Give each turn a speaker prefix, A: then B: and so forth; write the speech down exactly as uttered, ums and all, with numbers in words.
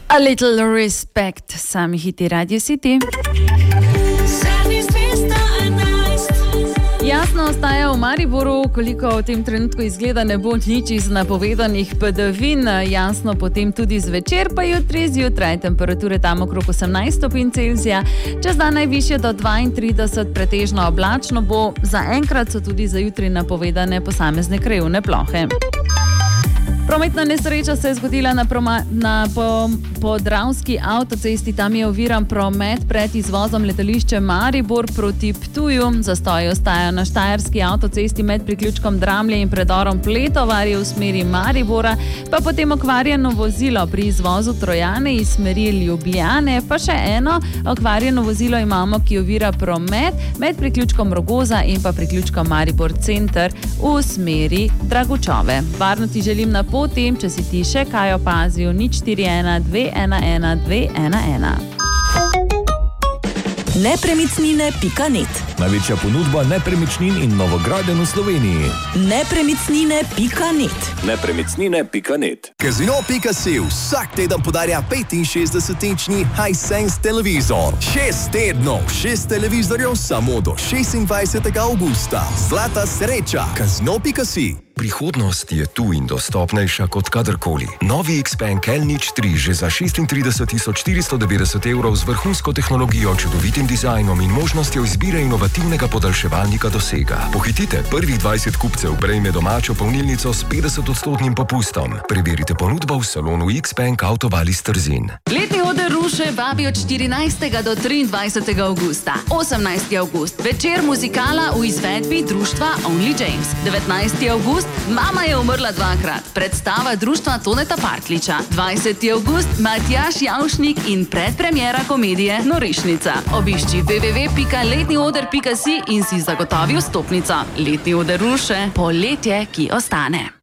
A: A Little Respect, sami hiti Radio City. Jasno ostaja v Mariboru, koliko v tem trenutku izgleda ne bo nič iz napovedanih padavin, jasno potem tudi zvečer, pa jutri zjutraj temperature tam okrog osemnajst stopinj Celzija, čez dan najvišje do dvaintrideset, pretežno oblačno bo, zaenkrat so tudi za jutri napovedane posamezne krajevne plohe. Prometna nesreča se je zgodila na, proma, na po, podravski avtocesti, tam je oviran promet pred izvozom letališče Maribor proti Ptuju. Zastoji ostajajo na štajerski avtocesti med priključkom Dramlje in predorom Pletovarje v smeri Maribora, pa potem okvarjeno vozilo pri izvozu Trojane iz smeri Ljubljane, pa še eno okvarjeno vozilo imamo, ki ovira promet med priključkom Rogoza in pa priključkom Maribor Center v smeri Dragučove. Varno ti želim na potem, če si ti še kaj opazil, nič štiri ena dve ena ena dve ena ena.
B: Nepremičnine pika net.
C: Največja ponudba nepremičnin in novogradenj v Sloveniji.
B: Nepremičnine pika net.
C: Nepremičnine pika net.
D: Casino pika si vsak teden podarja petinšestdesetinčni Hisense televizor. Šest tednov, šest televizorjev samo do šestindvajsetega avgusta. Zlata sreča. Casino pika si.
E: Prihodnost je tu in dostopnejša kot kadarkoli. Novi Xpeng L nič tri že za šestintrideset tisoč štiristo devetdeset evrov z vrhunsko tehnologijo, čudovitim dizajnom in možnostjo izbire inovativnega podaljševalnika dosega. Pohitite, prvih dvajset kupcev prejme domačo polnilnico s petdesetodstotnim popustom. Preverite ponudbo v salonu Xpeng Autovali Trzin.
A: Letni oder Ruše vabi od štirinajstega do triindvajsetega avgusta. osemnajsti avgust, večer muzikala v izvedbi društva Only James. devetnajsti avgust, mama je umrla dvakrat. Predstava društva Toneta Partliča. dvajseti avgust, Matjaž Javšnik in predpremiera komedije Norišnica. Obišči w w w pika letnioder pika si in si zagotovi vstopnico. Letni oder Ruše, poletje, ki ostane.